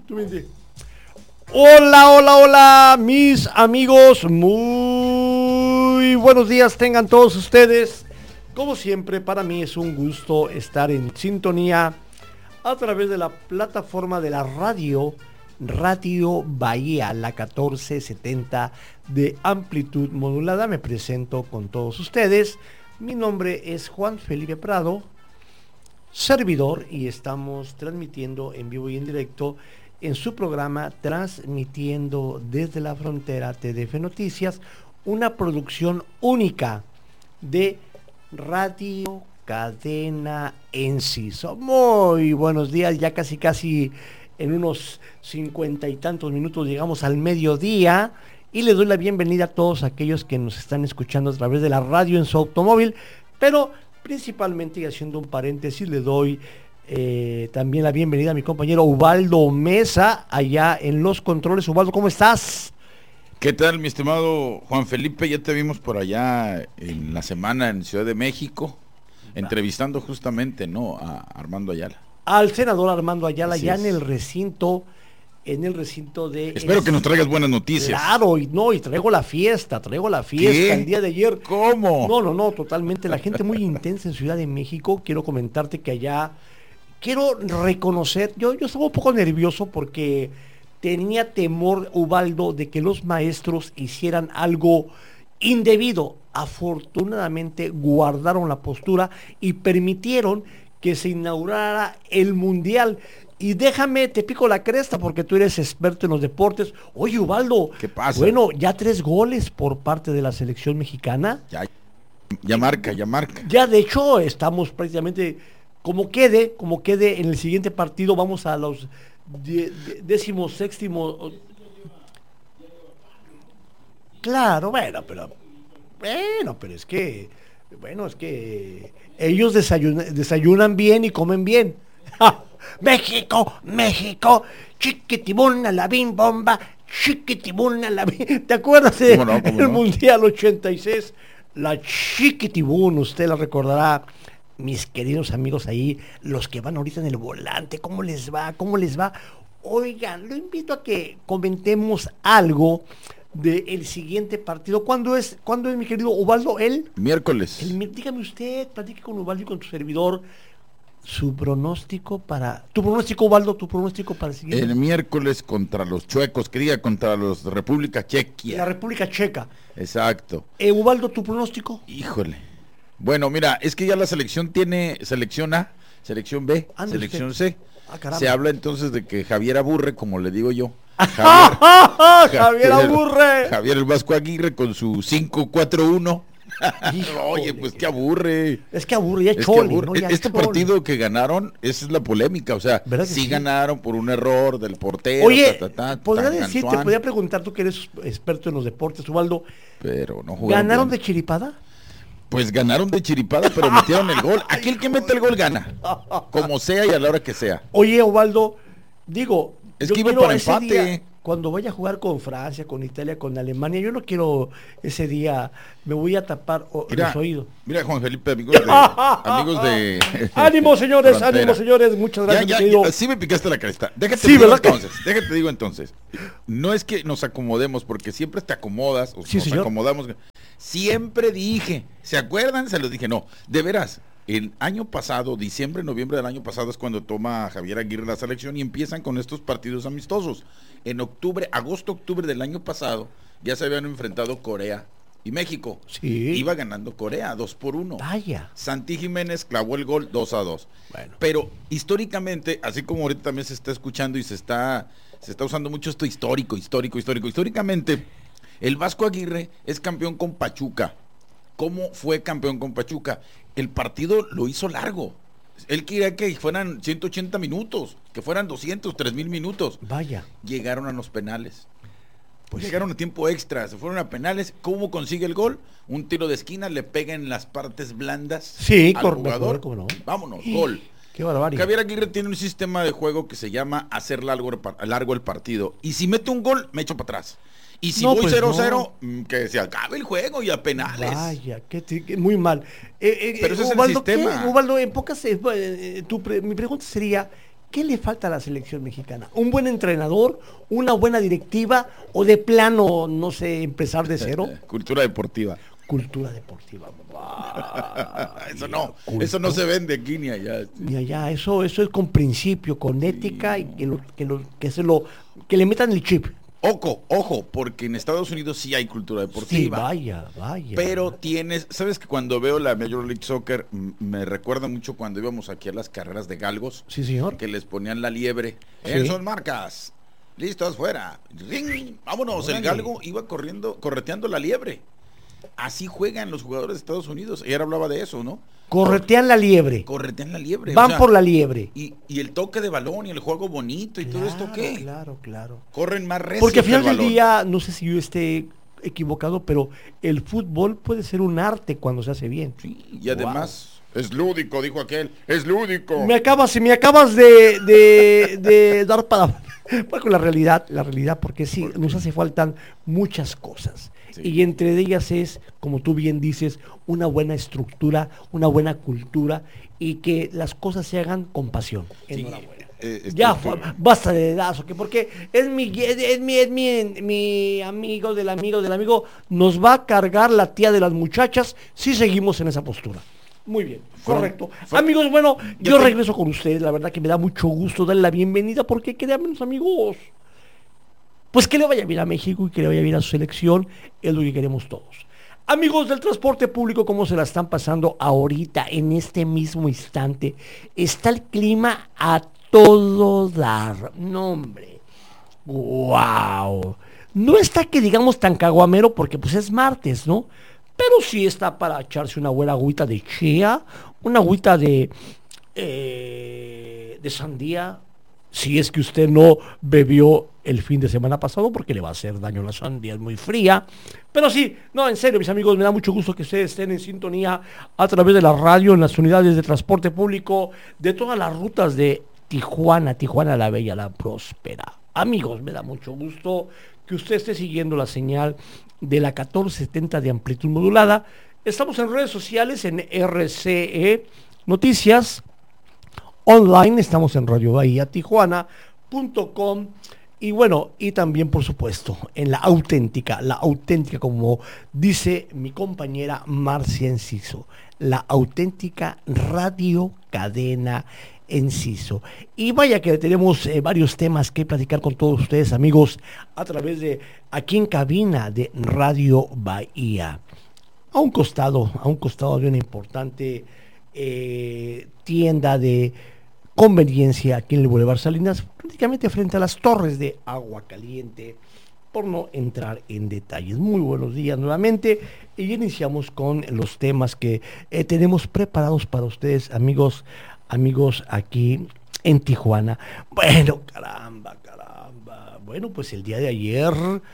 Tú me dices. Hola, hola, hola, mis amigos. Muy buenos días tengan todos ustedes. Como siempre, para mí es un gusto estar en sintonía a través de la plataforma de la Radio Bahía, la 1470 de amplitud modulada. Me presento con todos ustedes. Mi nombre es Juan Felipe Prado, servidor, y estamos transmitiendo en vivo y en directo en su programa Transmitiendo desde la Frontera TDF Noticias, una producción única de Radio Cadena Enciso. Muy buenos días, ya casi en unos 50 y tantos minutos llegamos al mediodía y les doy la bienvenida a todos aquellos que nos están escuchando a través de la radio en su automóvil, pero principalmente, y haciendo un paréntesis, le doy también la bienvenida a mi compañero Ubaldo Mesa, allá en los controles. Ubaldo, ¿cómo estás? ¿Qué tal, mi estimado Juan Felipe? Ya te vimos por allá en la semana en Ciudad de México, entrevistando justamente, ¿no?, a Armando Ayala. Al senador Armando Ayala, Así ya es. en el recinto de... Espero que nos traigas buenas noticias. Claro, y traigo la fiesta ¿Qué? el día de ayer. ¿Cómo? No, totalmente, la gente muy intensa en Ciudad de México. Quiero comentarte que allá, quiero reconocer, yo estaba un poco nervioso porque tenía temor, Ubaldo, de que los maestros hicieran algo indebido. Afortunadamente guardaron la postura y permitieron que se inaugurara el Mundial. Y déjame, te pico la cresta porque tú eres experto en los deportes. Oye, Ubaldo, ¿Qué pasa? Bueno, ya 3 goles por parte de la selección mexicana. Ya marca. Ya, de hecho, estamos prácticamente, como quede en el siguiente partido, vamos a los 16º. Claro, pero es que, ellos desayunan bien y comen bien. ¡Ja! México, chiquitibuna la bim bomba, chiquitibuna la bim. ¿Te acuerdas de ¿Cómo no? el Mundial 86? La chiquitibuna, usted la recordará, mis queridos amigos ahí, los que van ahorita en el volante, ¿cómo les va? Oigan, lo invito a que comentemos algo del siguiente partido. ¿Cuándo es, mi querido Ubaldo? Miércoles. Dígame usted, platique con Ubaldo y con tu servidor. Tu pronóstico, Ubaldo, para el siguiente. El miércoles contra los chuecos, contra los República Chequia. La República Checa. Exacto. Ubaldo, tu pronóstico. Híjole. Bueno, mira, es que ya la selección tiene selección A, selección B, selección C. Se habla entonces de que Javier aburre, como le digo yo. Javier aburre. Javier el Vasco Aguirre con su 5-4-1. Oye, pues que aburre. Es que aburre, ya chole, ¿no? Este partido que ganaron, esa es la polémica, o sea, sí ganaron por un error del portero. Oye, podría preguntar, tú que eres experto en los deportes, Ubaldo, pero no jugaron. ¿Ganaron de chiripada? Pues ganaron de chiripada, pero metieron el gol. Aquel que mete el gol gana, como sea y a la hora que sea. Oye, Ubaldo, es que iba para empate. Día, cuando vaya a jugar con Francia, con Italia, con Alemania, yo no quiero ese día, me voy a tapar los oídos. Mira, Juan Felipe, amigos de ánimo, señores, muchas gracias. Ya, sí me picaste la cresta. Déjate digo entonces. No es que nos acomodemos, porque siempre te acomodas, acomodamos. Siempre dije, ¿se acuerdan? Se los dije, no, de veras. El año pasado, diciembre, noviembre del año pasado es cuando toma Javier Aguirre la selección y empiezan con estos partidos amistosos. En agosto-octubre del año pasado, ya se habían enfrentado Corea y México. Sí. Iba ganando Corea 2-1. Vaya. Santi Jiménez clavó el gol 2-2. Bueno. Pero históricamente, así como ahorita también se está escuchando y se está usando mucho esto históricamente, el Vasco Aguirre es campeón con Pachuca. ¿Cómo fue campeón con Pachuca? El partido lo hizo largo. Él quería que fueran 180 minutos, que fueran 200, 3,000 minutos. Vaya. Llegaron a los penales. Llegaron a tiempo extra, se fueron a penales. ¿Cómo consigue el gol? Un tiro de esquina, le pega en las partes blandas al jugador. ¿Cómo no? Vámonos, gol. Qué barbaridad. Javier Aguirre tiene un sistema de juego que se llama hacer largo el partido. Y si mete un gol, me echo para atrás. Y si voy 0-0, que se acabe el juego y a penales. Vaya, muy mal. Pero ese es el sistema. Ubaldo, en pocas, mi pregunta sería, ¿qué le falta a la selección mexicana? ¿Un buen entrenador? ¿Una buena directiva? ¿O de plano, no sé, empezar de cero? Cultura deportiva. Cultura deportiva. Eso no se vende aquí ni allá. Ni allá, eso es con principio, con ética, y que le metan el chip. Ojo, porque en Estados Unidos sí hay cultura deportiva. Sí, vaya. Pero sabes que cuando veo la Major League Soccer, me recuerda mucho cuando íbamos aquí a las carreras de galgos. Sí, señor. Que les ponían la liebre. Sí. Son marcas. Listos, fuera. ¡Ring! Vámonos. Órale. El galgo iba correteando la liebre. Así juegan los jugadores de Estados Unidos. Ella hablaba de eso, ¿no? Corretean la liebre. Van por la liebre. Y el toque de balón y el juego bonito y todo esto, ¿qué? Claro. Corren más recio. Porque al final del día, no sé si yo esté equivocado, pero el fútbol puede ser un arte cuando se hace bien. Sí, y además es lúdico, dijo aquel. Es lúdico. Me acabas de dar para con la realidad, porque sí, nos hace faltan muchas cosas. Sí. Y entre ellas es, como tú bien dices, una buena estructura, una buena cultura y que las cosas se hagan con pasión. Sí. Enhorabuena. Ya basta de dedazo, porque es mi amigo del amigo, nos va a cargar la tía de las muchachas si seguimos en esa postura. Muy bien, correcto. Amigos, bueno, yo regreso con ustedes, la verdad que me da mucho gusto darle la bienvenida, porque créanme, amigos, pues que le vaya bien a México y que le vaya bien a su selección, es lo que queremos todos. Amigos del transporte público, ¿cómo se la están pasando ahorita, en este mismo instante? Está el clima a todo dar. No, hombre. ¡Wow! No está que digamos tan caguamero, porque pues es martes, ¿no? Pero sí está para echarse una buena agüita de chía, una agüita de sandía, si es que usted no bebió el fin de semana pasado, porque le va a hacer daño la sandía, es muy fría. Pero sí, no, en serio, mis amigos, me da mucho gusto que ustedes estén en sintonía a través de la radio, en las unidades de transporte público, de todas las rutas de Tijuana la Bella, la Próspera. Amigos, me da mucho gusto que usted esté siguiendo la señal de la 1470 de amplitud modulada. Estamos en redes sociales, en RCE Noticias Online, estamos en Radio Bahía Tijuana.com y bueno, y también por supuesto en la auténtica como dice mi compañera Marcia Enciso, la auténtica radio cadena Enciso. Y vaya que tenemos varios temas que platicar con todos ustedes, amigos, a través de aquí en cabina de Radio Bahía. A un costado de una importante tienda de conveniencia aquí en el Boulevard Salinas, prácticamente frente a las torres de Agua Caliente, por no entrar en detalles. Muy buenos días nuevamente y iniciamos con los temas que tenemos preparados para ustedes, amigos aquí en Tijuana. Bueno, caramba. Bueno, pues el día de ayer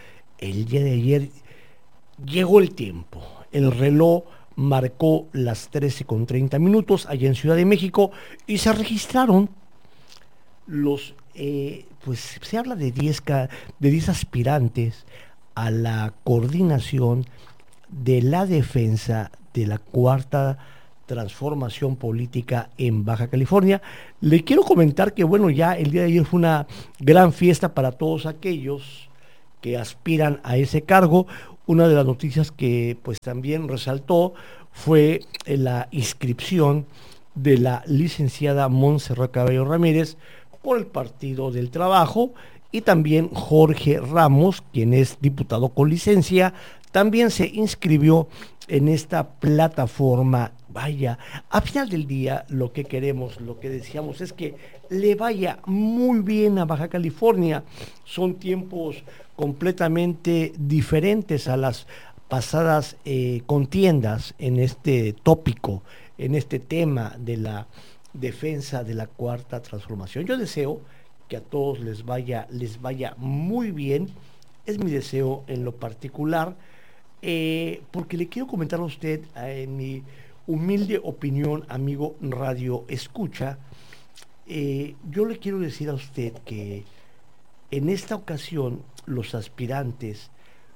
llegó el tiempo. El reloj marcó las 13:30 allá en Ciudad de México y se registraron los, pues se habla de 10 aspirantes a la coordinación de la defensa de la cuarta transformación política en Baja California. Le quiero comentar que bueno, ya el día de ayer fue una gran fiesta para todos aquellos que aspiran a ese cargo. Una de las noticias que pues también resaltó fue la inscripción de la licenciada Montserrat Cabello Ramírez por el Partido del Trabajo, y también Jorge Ramos, quien es diputado con licencia, también se inscribió en esta plataforma. Vaya, a final del día lo que queremos, lo que deseamos es que le vaya muy bien a Baja California. Son tiempos completamente diferentes a las pasadas contiendas en este tópico, en este tema de la defensa de la cuarta transformación. Yo deseo que a todos les vaya muy bien, es mi deseo en lo particular, porque le quiero comentar a usted, en mi humilde opinión, amigo Radio Escucha, yo le quiero decir a usted que en esta ocasión los aspirantes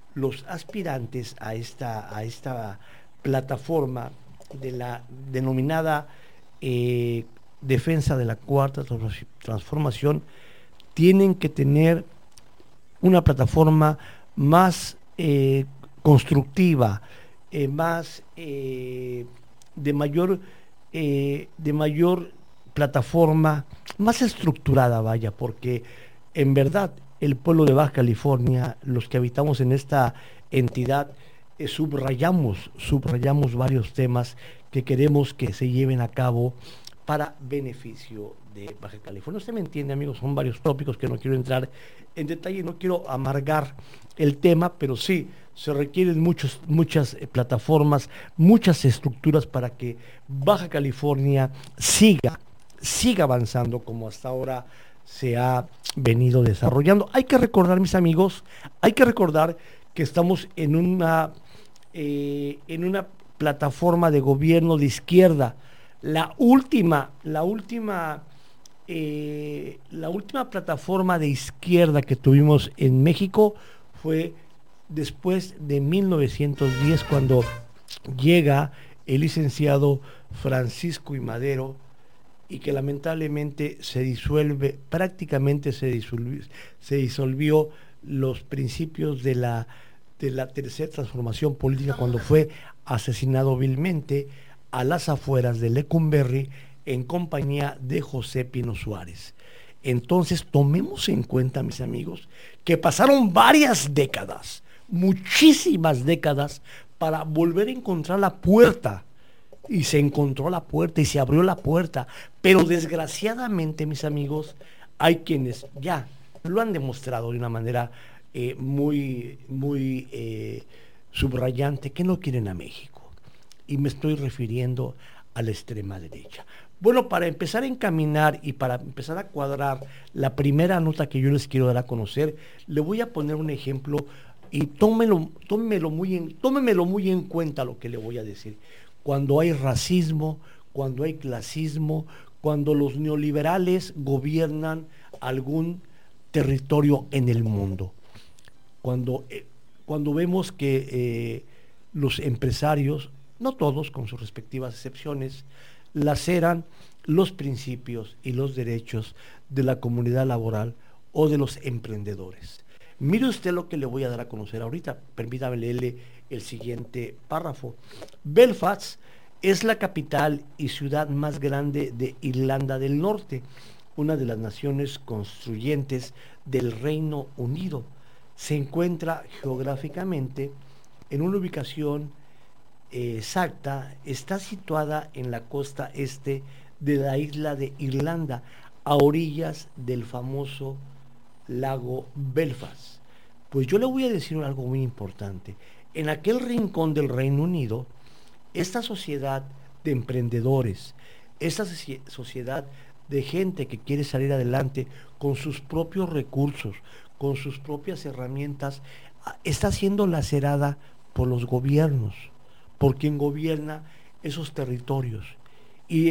a esta plataforma de la denominada defensa de la cuarta transformación tienen que tener una plataforma más constructiva, más de mayor plataforma, más estructurada, vaya, porque en verdad el pueblo de Baja California, los que habitamos en esta entidad, subrayamos varios temas que queremos que se lleven a cabo para beneficio de Baja California. Usted me entiende, amigos, son varios tópicos que no quiero entrar en detalle, no quiero amargar el tema, pero sí, se requieren muchas plataformas, muchas estructuras para que Baja California siga avanzando como hasta ahora se ha venido desarrollando. Hay que recordar, mis amigos, que estamos en una plataforma de gobierno de izquierda. La última plataforma de izquierda que tuvimos en México fue después de 1910, cuando llega el licenciado Francisco I. Madero, y que lamentablemente prácticamente se disolvió los principios de la tercera transformación política, cuando fue asesinado vilmente a las afueras de Lecumberri en compañía de José Pino Suárez. Entonces, tomemos en cuenta, mis amigos, que pasaron varias décadas, muchísimas décadas, para volver a encontrar la puerta. Y se encontró la puerta y se abrió la puerta. Pero desgraciadamente, mis amigos, hay quienes ya lo han demostrado de una manera muy subrayante, que no quieren a México. Y me estoy refiriendo a la extrema derecha. Bueno, para empezar a encaminar y para empezar a cuadrar la primera nota que yo les quiero dar a conocer, le voy a poner un ejemplo y tómemelo muy en cuenta lo que le voy a decir. Cuando hay racismo, cuando hay clasismo, cuando los neoliberales gobiernan algún territorio en el mundo, cuando vemos que los empresarios, no todos, con sus respectivas excepciones, laceran los principios y los derechos de la comunidad laboral o de los emprendedores. Mire usted lo que le voy a dar a conocer ahorita. Permítame leerle el siguiente párrafo. Belfast es la capital y ciudad más grande de Irlanda del Norte, una de las naciones constituyentes del Reino Unido. Se encuentra geográficamente en una ubicación exacta. Está situada en la costa este de la isla de Irlanda, a orillas del famoso lago Belfast. Pues yo le voy a decir algo muy importante. En aquel rincón del Reino Unido, esta sociedad de emprendedores, esta sociedad de gente que quiere salir adelante con sus propios recursos, con sus propias herramientas, está siendo lacerada por los gobiernos, por quien gobierna esos territorios. Y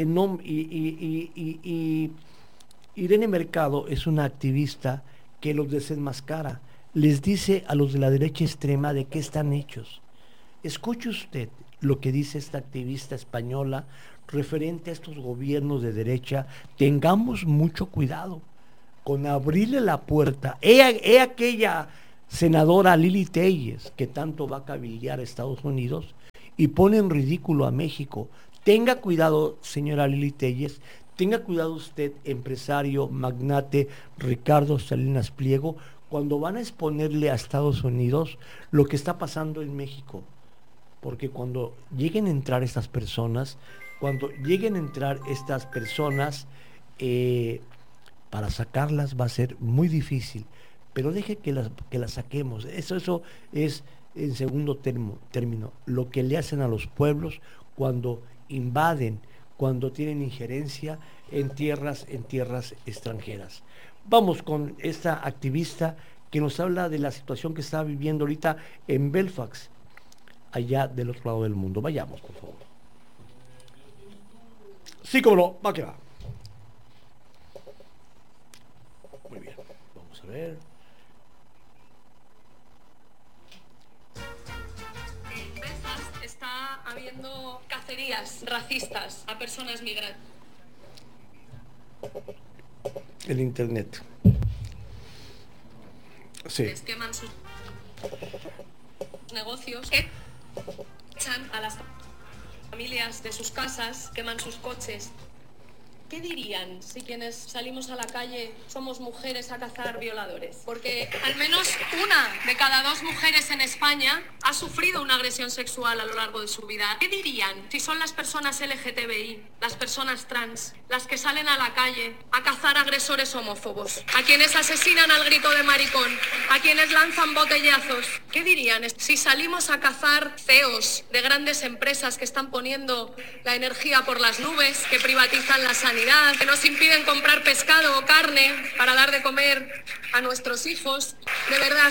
Irene Mercado es una activista que los desenmascara, les dice a los de la derecha extrema de qué están hechos. Escuche usted lo que dice esta activista española referente a estos gobiernos de derecha. Tengamos mucho cuidado con abrirle la puerta. He aquella senadora Lili Telles que tanto va a cabildear a Estados Unidos y pone en ridículo a México. Tenga cuidado, señora Lili Telles, tenga cuidado usted, empresario, magnate Ricardo Salinas Pliego, cuando van a exponerle a Estados Unidos lo que está pasando en México. Porque cuando lleguen a entrar estas personas, para sacarlas va a ser muy difícil. Pero deje que las saquemos. Eso es, en segundo término, lo que le hacen a los pueblos cuando invaden, cuando tienen injerencia en tierras extranjeras. Vamos con esta activista que nos habla de la situación que está viviendo ahorita en Belfast, allá del otro lado del mundo. Vayamos, por favor. Sí, cómo no, va que va. Muy bien, vamos a ver. En Belfast está habiendo cacerías racistas a personas migrantes. el internet. Sí. Les queman sus negocios, echan a las familias de sus casas, queman sus coches. ¿Qué dirían si quienes salimos a la calle somos mujeres a cazar violadores? Porque al menos una de cada 2 mujeres en España ha sufrido una agresión sexual a lo largo de su vida. ¿Qué dirían si son las personas LGTBI, las personas trans, las que salen a la calle a cazar agresores homófobos, a quienes asesinan al grito de maricón, a quienes lanzan botellazos? ¿Qué dirían si salimos a cazar CEOs de grandes empresas que están poniendo la energía por las nubes, que privatizan la sanidad, que nos impiden comprar pescado o carne para dar de comer a nuestros hijos? De verdad,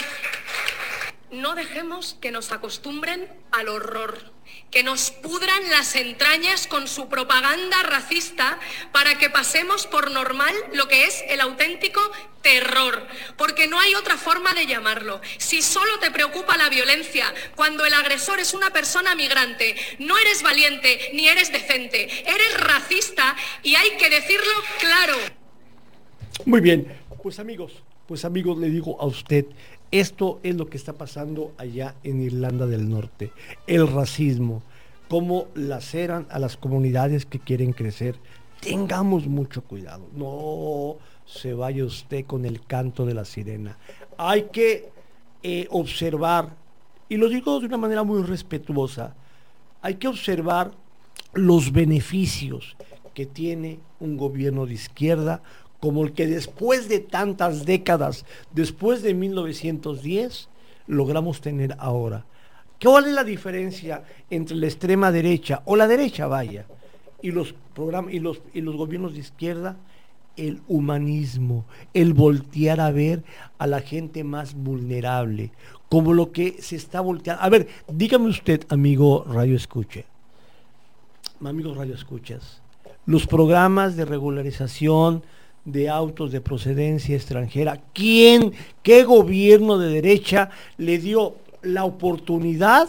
no dejemos que nos acostumbren al horror, que nos pudran las entrañas con su propaganda racista para que pasemos por normal lo que es el auténtico terror, porque no hay otra forma de llamarlo. Si solo te preocupa la violencia cuando el agresor es una persona migrante, no eres valiente ni eres decente, eres racista y hay que decirlo claro. Muy bien, pues amigos, le digo a usted, esto es lo que está pasando allá en Irlanda del Norte, el racismo, cómo laceran a las comunidades que quieren crecer. Tengamos mucho cuidado, no se vaya usted con el canto de la sirena. Hay que observar, y lo digo de una manera muy respetuosa, hay que observar los beneficios que tiene un gobierno de izquierda como el que después de tantas décadas, después de 1910, logramos tener ahora. ¿Cuál es la diferencia entre la extrema derecha, o la derecha vaya, y los programas y los gobiernos de izquierda? El humanismo, el voltear a ver a la gente más vulnerable, como lo que se está volteando. A ver, dígame usted, amigo Radio Escucha, amigos Radio Escuchas, los programas de regularización de autos de procedencia extranjera, qué gobierno de derecha le dio la oportunidad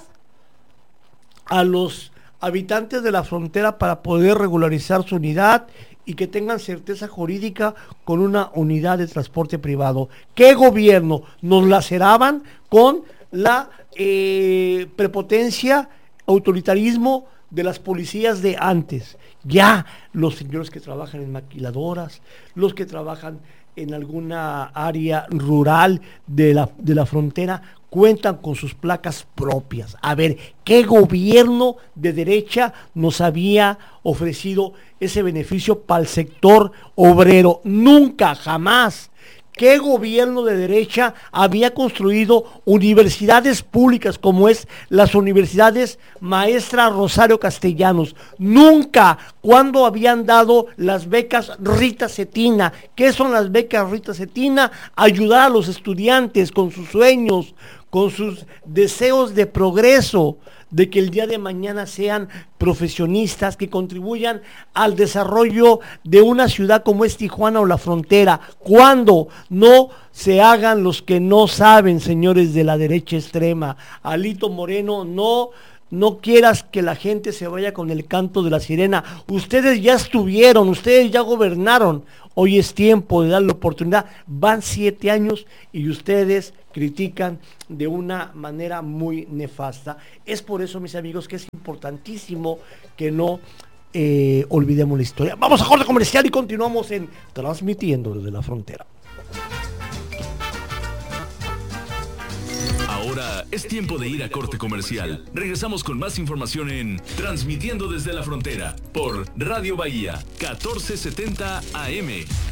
a los habitantes de la frontera para poder regularizar su unidad y que tengan certeza jurídica con una unidad de transporte privado? ¿Qué gobierno? Nos laceraban con la prepotencia, autoritarismo de las policías de antes. Ya los señores que trabajan en maquiladoras, los que trabajan en alguna área rural de la frontera, cuentan con sus placas propias. A ver, ¿qué gobierno de derecha nos había ofrecido ese beneficio para el sector obrero? Nunca, jamás. ¿Qué gobierno de derecha había construido universidades públicas como es las universidades Maestra Rosario Castellanos? Nunca. ¿Cuándo habían dado las becas Rita Cetina? ¿Qué son las becas Rita Cetina? Ayudar a los estudiantes con sus sueños, con sus deseos de progreso, de que el día de mañana sean profesionistas que contribuyan al desarrollo de una ciudad como es Tijuana o la frontera. Cuando no se hagan los que no saben, señores de la derecha extrema. Alito Moreno, no quieras que la gente se vaya con el canto de la sirena. Ustedes ya estuvieron, ustedes ya gobernaron. Hoy es tiempo de darle la oportunidad. Van 7 años y ustedes critican de una manera muy nefasta. Es por eso, mis amigos, que es importantísimo que no olvidemos la historia. Vamos a corte comercial y continuamos en Transmitiendo desde la Frontera. Ahora es tiempo de ir a corte comercial. Regresamos con más información en Transmitiendo desde la Frontera por Radio Bahía 1470 AM.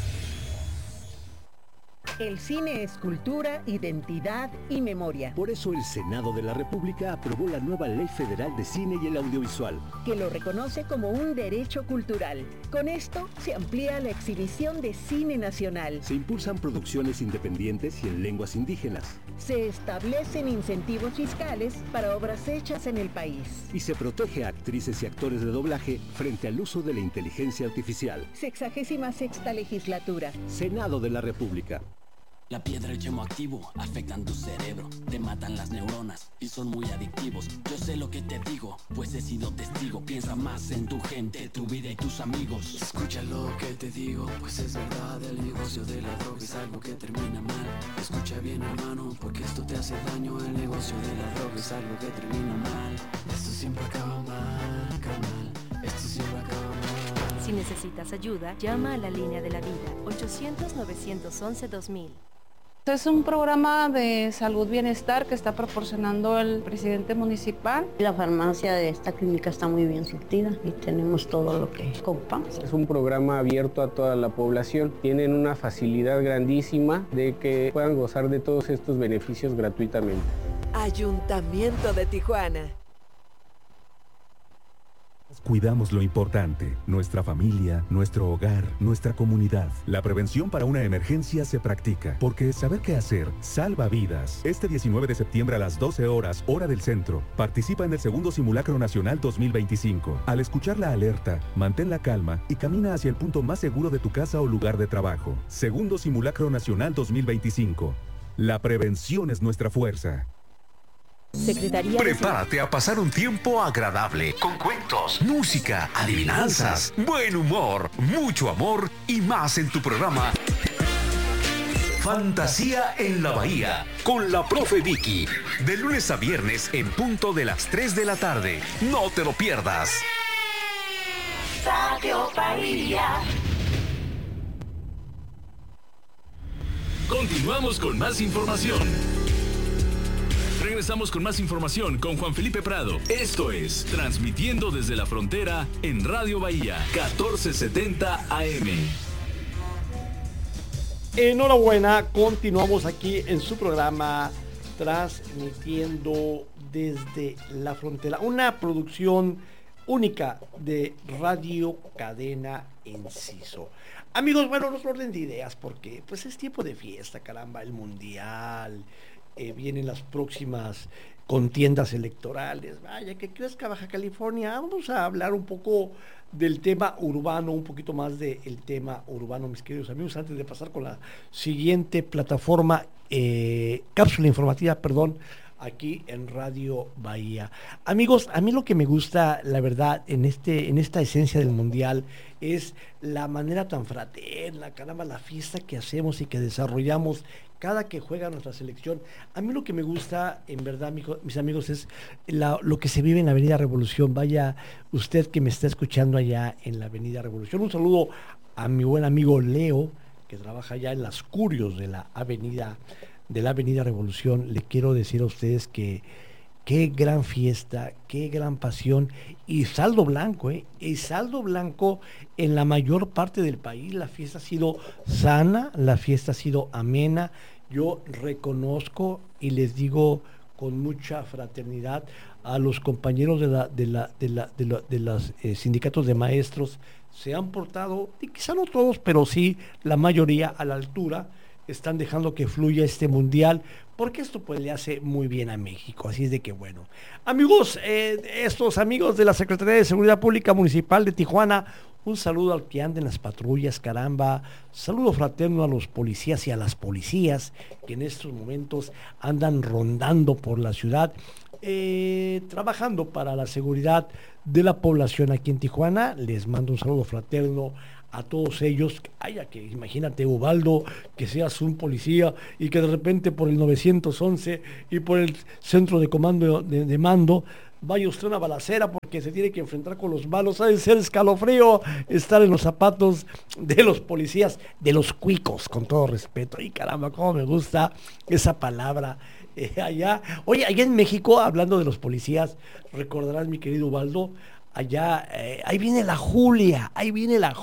El cine es cultura, identidad y memoria. Por eso el Senado de la República aprobó la nueva Ley Federal de Cine y el Audiovisual, que lo reconoce como un derecho cultural. Con esto se amplía la exhibición de cine nacional. Se impulsan producciones independientes y en lenguas indígenas. Se establecen incentivos fiscales para obras hechas en el país. Y se protege a actrices y actores de doblaje frente al uso de la inteligencia artificial. 66ª legislatura. Senado de la República. La piedra y el yemo activo afectan tu cerebro, te matan las neuronas y son muy adictivos. Yo sé lo que te digo, pues he sido testigo. Piensa más en tu gente, tu vida y tus amigos. Escucha lo que te digo, pues es verdad. El negocio de la droga es algo que termina mal. Escucha bien, hermano, porque esto te hace daño. El negocio de la droga es algo que termina mal. Esto siempre acaba mal, carnal. Esto siempre acaba mal. Si necesitas ayuda, llama a la línea de la vida, 800-911-2000. Es un programa de salud bienestar que está proporcionando el presidente municipal. La farmacia de esta clínica está muy bien surtida y tenemos todo lo que ocupamos. Es un programa abierto a toda la población. Tienen una facilidad grandísima de que puedan gozar de todos estos beneficios gratuitamente. Ayuntamiento de Tijuana. Cuidamos lo importante, nuestra familia, nuestro hogar, nuestra comunidad. La prevención para una emergencia se practica, porque saber qué hacer salva vidas. Este 19 de septiembre a las 12 horas, hora del centro, participa en el segundo Simulacro Nacional 2025. Al escuchar la alerta, mantén la calma y camina hacia el punto más seguro de tu casa o lugar de trabajo. Segundo Simulacro Nacional 2025. La prevención es nuestra fuerza. Prepárate a pasar un tiempo agradable con cuentos, música, adivinanzas, buen humor, mucho amor y más en tu programa Fantasía en la Bahía con la profe Vicky, de lunes a viernes en punto de las 3 de la tarde. No te lo pierdas. Radio Bahía. Continuamos con más información. Regresamos con más información con Juan Felipe Prado. Esto es Transmitiendo desde la Frontera en Radio Bahía, 1470 AM. Enhorabuena, continuamos aquí en su programa Transmitiendo desde la Frontera. Una producción única de Radio Cadena Enciso. Amigos, bueno, no orden de ideas porque pues es tiempo de fiesta, caramba, el mundial. Vienen las próximas contiendas electorales. Vaya, que crezca Baja California. Vamos a hablar un poco del tema urbano, un poquito más del tema urbano, mis queridos amigos, antes de pasar con la siguiente plataforma, cápsula informativa, aquí en Radio Bahía. Amigos, a mí lo que me gusta, la verdad, en esta esencia del mundial, es la manera tan fraterna, caramba, la fiesta que hacemos y que desarrollamos cada que juega nuestra selección. A mí lo que me gusta, en verdad, mis amigos, es lo que se vive en la Avenida Revolución. Vaya usted que me está escuchando allá en la Avenida Revolución. Un saludo a mi buen amigo Leo, que trabaja allá en las Curios de la Avenida Revolución. Le quiero decir a ustedes que qué gran fiesta, qué gran pasión y saldo blanco, y saldo blanco en la mayor parte del país. La fiesta ha sido sana, la fiesta ha sido amena. Yo reconozco y les digo con mucha fraternidad a los compañeros de los sindicatos de maestros. Se han portado, y quizá no todos, pero sí la mayoría a la altura. Están dejando que fluya este mundial, porque esto pues le hace muy bien a México. Así es de que bueno, amigos, estos amigos de la Secretaría de Seguridad Pública Municipal de Tijuana, un saludo al que anda en las patrullas, caramba, saludo fraterno a los policías y a las policías que en estos momentos andan rondando por la ciudad, trabajando para la seguridad de la población aquí en Tijuana. Les mando un saludo fraterno a todos ellos. Que imagínate, Ubaldo, que seas un policía y que de repente por el 911 y por el centro de comando de mando vaya usted a una balacera porque se tiene que enfrentar con los malos. Ha de ser escalofrío estar en los zapatos de los policías, de los cuicos, con todo respeto. Y caramba, cómo me gusta esa palabra. Allá en México, hablando de los policías, recordarás, mi querido Ubaldo, allá, ahí viene la Julia, ahí viene la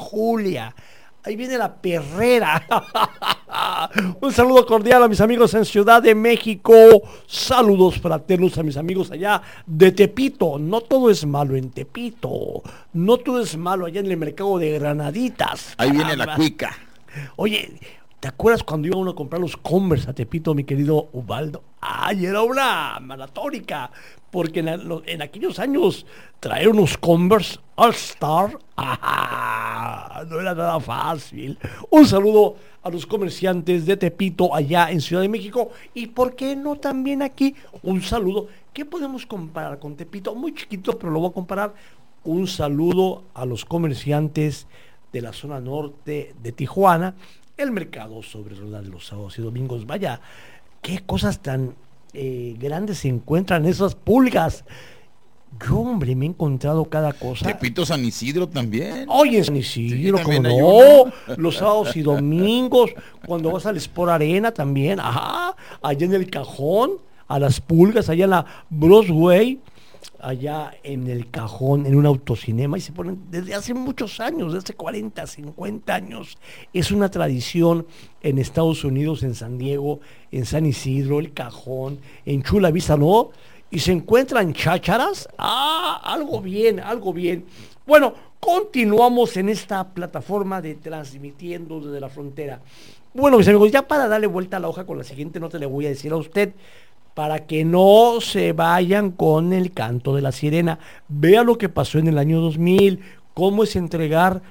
perrera. Un saludo cordial a mis amigos en Ciudad de México. Saludos fraternos a mis amigos allá de Tepito. No todo es malo en Tepito. No todo es malo allá en el mercado de Granaditas. Ahí viene la cuica. Oye, ¿Te acuerdas cuando iba uno a comprar los Converse a Tepito, mi querido Ubaldo? ¡Ay, era una maratónica! Porque en aquellos años traer unos Converse All-Star, no era nada fácil. Un saludo a los comerciantes de Tepito allá en Ciudad de México. Y por qué no también aquí un saludo. ¿Qué podemos comparar con Tepito? Muy chiquito, pero lo voy a comparar. Un saludo a los comerciantes de la zona norte de Tijuana. El mercado sobre ruedas de los sábados y domingos. Vaya, qué cosas tan grandes se encuentran en esas pulgas. Yo, hombre, me he encontrado cada cosa. Tepito, San Isidro también. Oye, en San Isidro, sí, como no. Los sábados y domingos, cuando vas al Sport Arena también. Ajá, allá en el Cajón, a las pulgas, allá en la Broadway. Allá en el Cajón, en un autocinema, y se ponen desde hace muchos años, desde 40, 50 años. Es una tradición en Estados Unidos, en San Diego, en San Isidro, el Cajón, en Chula Vista, ¿no? Y se encuentran chácharas. Algo bien, algo bien. Bueno, continuamos en esta plataforma de Transmitiendo desde la Frontera. Bueno, mis amigos, ya para darle vuelta a la hoja con la siguiente nota le voy a decir a usted, para que no se vayan con el canto de la sirena. Vea lo que pasó en el año 2000, cómo es entregar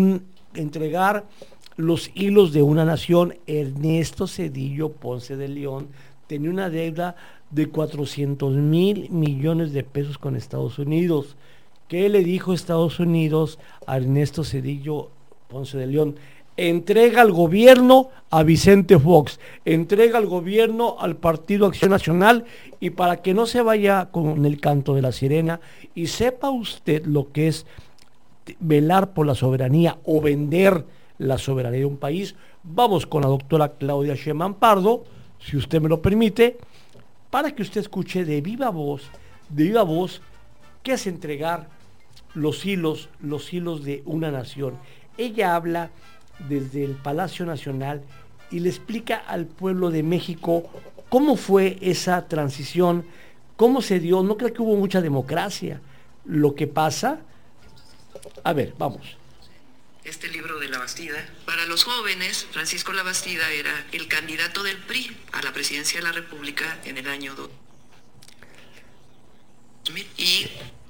los hilos de una nación. Ernesto Zedillo Ponce de León tenía una deuda de 400,000 millones de pesos con Estados Unidos. ¿Qué le dijo Estados Unidos a Ernesto Zedillo Ponce de León? Entrega al gobierno a Vicente Fox, entrega al gobierno al Partido Acción Nacional, y para que no se vaya con el canto de la sirena y sepa usted lo que es velar por la soberanía o vender la soberanía de un país, vamos con la doctora Claudia Sheinbaum Pardo, si usted me lo permite, para que usted escuche de viva voz, qué es entregar los hilos de una nación. Ella habla desde el Palacio Nacional y le explica al pueblo de México cómo fue esa transición, cómo se dio. No creo que hubo mucha democracia. Lo que pasa, a ver, vamos. Este libro de Labastida, para los jóvenes, Francisco Labastida era el candidato del PRI a la presidencia de la República en el año 2000 y,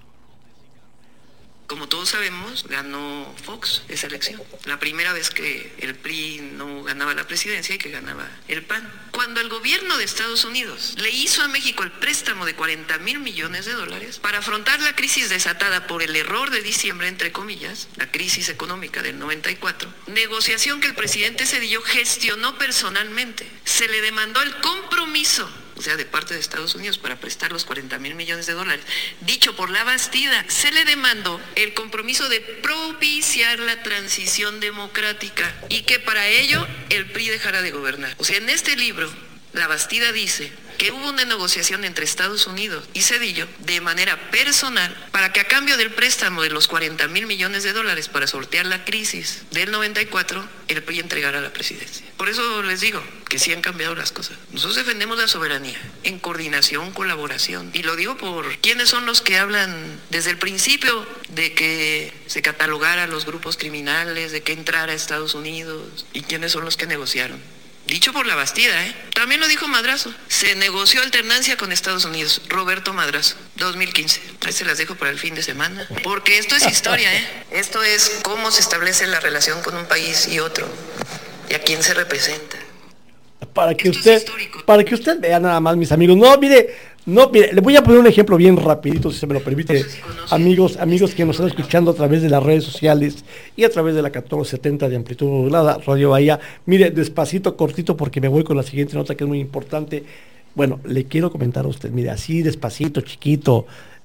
como todos sabemos, ganó Fox esa elección. La primera vez que el PRI no ganaba la presidencia y que ganaba el PAN. Cuando el gobierno de Estados Unidos le hizo a México el préstamo de 40,000 millones de dólares para afrontar la crisis desatada por el error de diciembre, entre comillas, la crisis económica del 94, negociación que el presidente Zedillo gestionó personalmente, se le demandó el compromiso, o sea, de parte de Estados Unidos, para prestar los 40,000 millones de dólares, dicho por Labastida, se le demandó el compromiso de propiciar la transición democrática y que para ello el PRI dejara de gobernar. O sea, en este libro, Labastida dice que hubo una negociación entre Estados Unidos y Zedillo de manera personal para que a cambio del préstamo de los 40,000 millones de dólares para sortear la crisis del 94, el PRI entregara la presidencia. Por eso les digo que sí han cambiado las cosas. Nosotros defendemos la soberanía en coordinación, colaboración. Y lo digo por quiénes son los que hablan desde el principio de que se catalogara a los grupos criminales, de que entrara a Estados Unidos, y quiénes son los que negociaron. Dicho por Labastida, También lo dijo Madrazo. Se negoció alternancia con Estados Unidos. Roberto Madrazo, 2015. Ahí se las dejo para el fin de semana. Porque esto es historia, Esto es cómo se establece la relación con un país y otro. Y a quién se representa. Para que usted vea nada más, mis amigos. No, mire, le voy a poner un ejemplo bien rapidito, si se me lo permite, amigos que nos están escuchando a través de las redes sociales y a través de la 1470 de amplitud modulada, Radio Bahía. Mire, despacito, cortito, porque me voy con la siguiente nota que es muy importante. Bueno, le quiero comentar a usted, mire, así despacito, chiquito,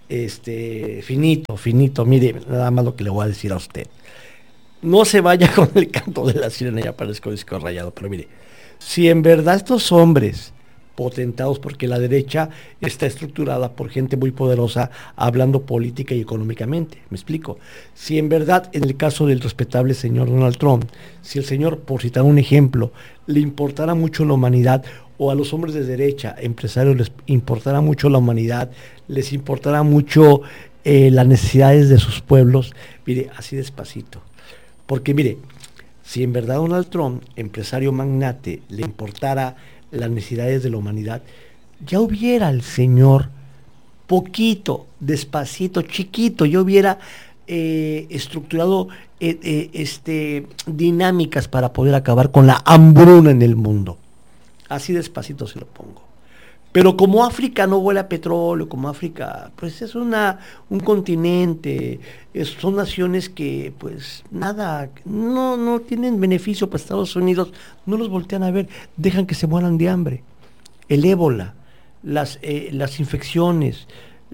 finito, mire, nada más lo que le voy a decir a usted. No se vaya con el canto de la sirena, ya parezco disco rayado, pero mire, si en verdad estos hombres potentados, porque la derecha está estructurada por gente muy poderosa hablando política y económicamente, me explico, si en verdad en el caso del respetable señor Donald Trump, si el señor, por citar un ejemplo, le importara mucho la humanidad, o a los hombres de derecha, empresarios, les importara mucho la humanidad, les importara mucho las necesidades de sus pueblos, mire, así despacito, porque mire, Si en verdad Donald Trump, empresario magnate, le importara las necesidades de la humanidad, ya hubiera el señor poquito, despacito, chiquito, ya hubiera estructurado dinámicas para poder acabar con la hambruna en el mundo. Así despacito se lo pongo. Pero como África no huele a petróleo, como África, pues es un continente, son naciones que pues nada, no tienen beneficio para Estados Unidos, no los voltean a ver, dejan que se mueran de hambre. El ébola, las infecciones,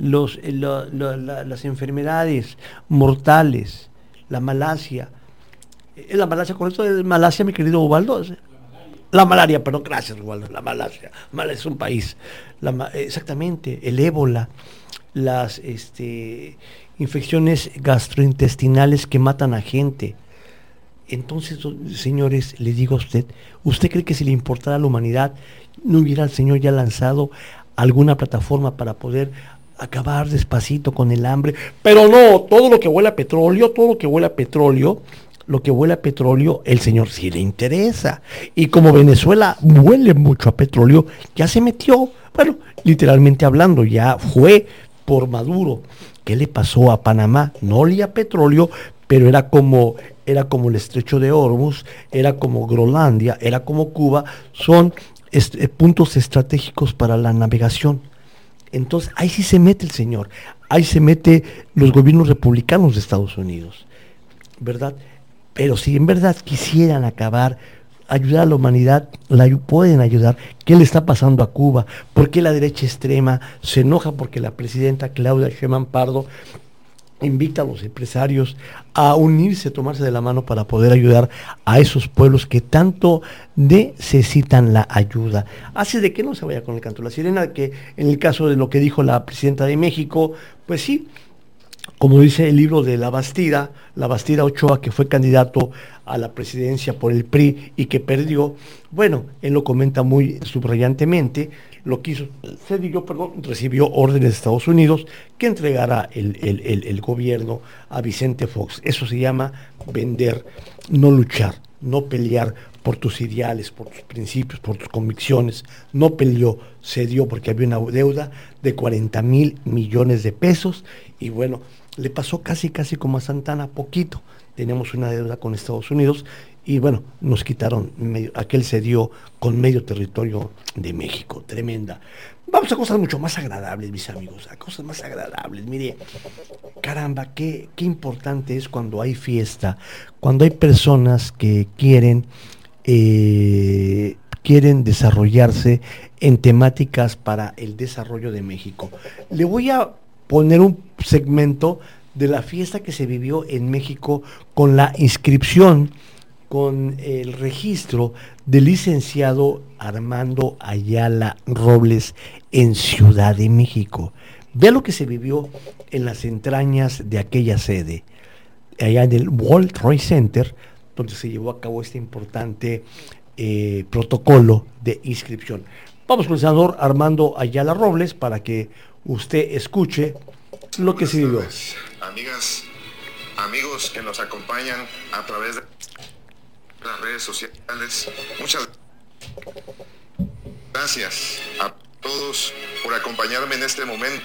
las enfermedades mortales, la malasia, con esto de malasia, mi querido Ubaldo, la malaria, perdón, gracias, Ubaldo, la malasia es un país, exactamente, el ébola, las infecciones gastrointestinales que matan a gente. Entonces, señores, le digo a ¿usted cree que si le importara a la humanidad, no hubiera el Señor ya lanzado alguna plataforma para poder acabar despacito con el hambre? Pero no, todo lo que huele a petróleo, el Señor sí le interesa. Y como Venezuela huele mucho a petróleo, ya se metió, bueno, literalmente hablando, ya fue por Maduro. ¿Qué le pasó a Panamá? No olía petróleo, pero era como el estrecho de Hormuz, era como Groenlandia, era como Cuba, son puntos estratégicos para la navegación. Entonces ahí sí se mete el Señor, ahí se mete los gobiernos republicanos de Estados Unidos, ¿verdad? Pero si en verdad quisieran ayudar a la humanidad, pueden ayudar. ¿Qué le está pasando a Cuba? ¿Por qué la derecha extrema se enoja porque la presidenta Claudia Sheinbaum Pardo invita a los empresarios a unirse, tomarse de la mano para poder ayudar a esos pueblos que tanto necesitan la ayuda? Así de que no se vaya con el canto de la sirena, que en el caso de lo que dijo la presidenta de México, pues sí, como dice el libro de La Bastida Ochoa, que fue candidato a la presidencia por el PRI y que perdió, bueno, él lo comenta muy subrayantemente, lo que hizo, recibió órdenes de Estados Unidos que entregara el gobierno a Vicente Fox. Eso se llama vender, no luchar, no pelear por tus ideales, por tus principios, por tus convicciones. No peleó, cedió porque había una deuda de 40,000 millones de pesos y bueno, le pasó casi como a Santana, poquito. Tenemos una deuda con Estados Unidos y bueno, nos quitaron, aquel cedió con medio territorio de México, tremenda. Vamos a cosas mucho más agradables, mis amigos, a cosas más agradables. Mire, caramba, qué importante es cuando hay fiesta, cuando hay personas que quieren desarrollarse en temáticas para el desarrollo de México. Le voy a poner un segmento de la fiesta que se vivió en México con la inscripción, con el registro del licenciado Armando Ayala Robles en Ciudad de México. Vea lo que se vivió en las entrañas de aquella sede, allá en el World Trade Center, donde se llevó a cabo este importante protocolo de inscripción. Vamos con el senador Armando Ayala Robles para que usted escuche lo que se vivió. Amigas, amigos que nos acompañan a través de las redes sociales, muchas gracias a todos por acompañarme en este momento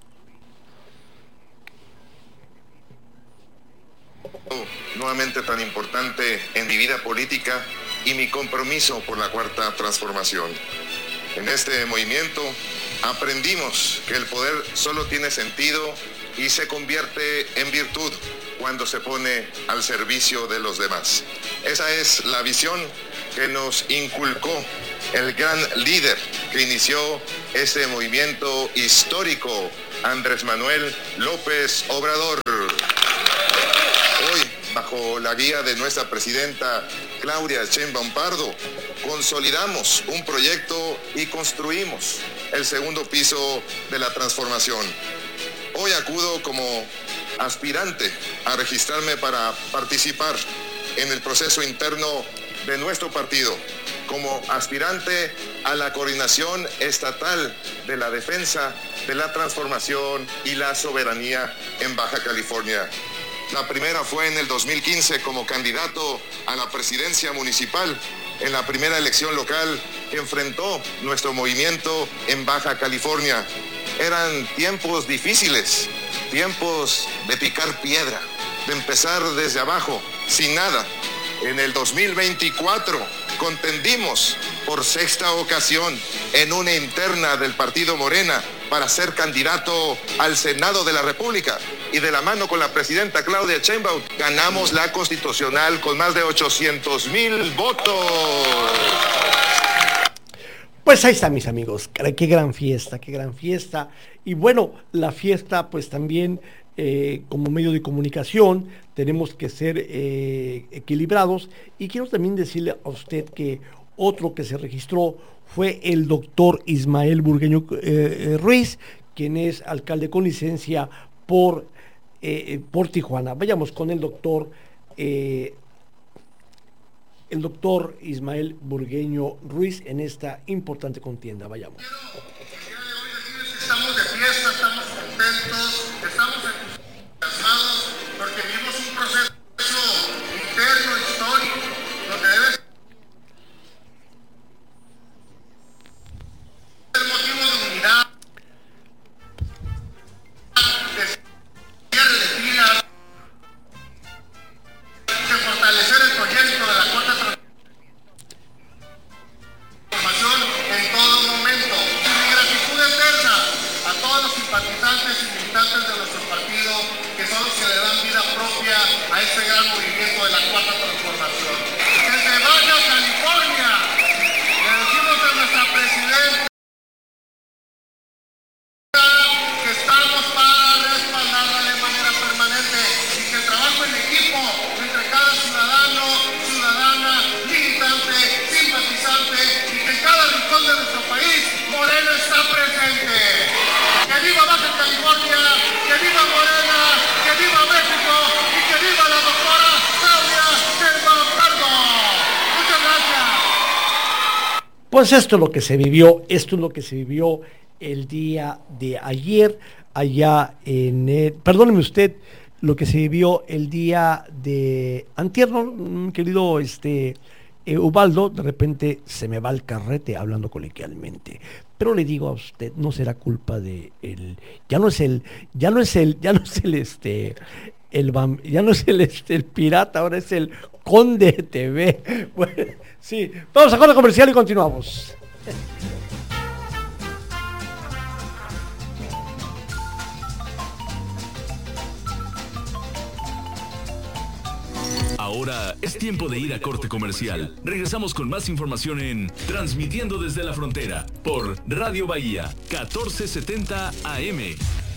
nuevamente tan importante en mi vida política y mi compromiso por la Cuarta Transformación. En este movimiento aprendimos que el poder solo tiene sentido y se convierte en virtud cuando se pone al servicio de los demás. Esa es la visión que nos inculcó el gran líder que inició este movimiento histórico, Andrés Manuel López Obrador. Hoy, bajo la guía de nuestra presidenta Claudia Sheinbaum Pardo, consolidamos un proyecto y construimos el segundo piso de la transformación. Hoy acudo como aspirante a registrarme para participar en el proceso interno de nuestro partido, como aspirante a la coordinación estatal de la defensa de la transformación y la soberanía en Baja California. La primera fue en el 2015 como candidato a la presidencia municipal. En la primera elección local enfrentó nuestro movimiento en Baja California. Eran tiempos difíciles, tiempos de picar piedra, de empezar desde abajo, sin nada. En el 2024 contendimos por sexta ocasión en una interna del partido Morena para ser candidato al Senado de la República, y de la mano con la presidenta Claudia Sheinbaum ganamos la constitucional con más de 800,000 votos. Pues ahí está, mis amigos, qué gran fiesta, qué gran fiesta. Y bueno, la fiesta pues también como medio de comunicación tenemos que ser equilibrados, y quiero también decirle a usted que otro que se registró fue el doctor Ismael Burgueño Ruiz, quien es alcalde con licencia por Tijuana. Vayamos con el doctor Ismael Burgueño Ruiz en esta importante contienda. Vayamos. Estamos de fiesta, estamos contentos, estamos entusiasmados porque vivimos un proceso interno, histórico, donde debe ser motivo de unidad, de cierre de filas, de fortalecer el proyecto de la cuarta transformación en todo momento. Mi gratitud eterna a todos los simpatizantes y militantes de nuestro partido, que son los que le dan vida propia a este gran movimiento de la cuarta transformación. Desde Baja California, le decimos a nuestra presidenta que estamos para respaldarla de manera permanente, y que el trabajo en equipo entre cada ciudadano, ciudadana, militante, simpatizante, y que en cada rincón de nuestro país Morena está presente. ¡Que viva Baja California! ¡Que viva Morena! ¡Que viva México! ¡Y que viva la doctora Claudia Sheinbaum Pardo! ¡Muchas gracias! Pues esto es lo que se vivió el día de ayer, allá perdóneme usted, lo que se vivió el día de antier, ¿no, querido Ubaldo? De repente se me va el carrete hablando coloquialmente, pero le digo a usted, no será culpa de ya no es el pirata, ahora es el Conde TV. Bueno, sí, vamos a corte comercial y continuamos. Ahora es tiempo de ir a corte comercial. Regresamos con más información en Transmitiendo desde la Frontera por Radio Bahía 1470 AM.